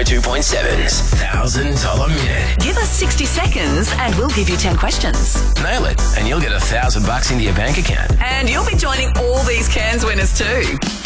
102.7's $1,000 minute. Give us 60 seconds and we'll give you 10 questions. Nail it, and you'll get $1,000 into your bank account. And you'll be joining all these Cairns winners too.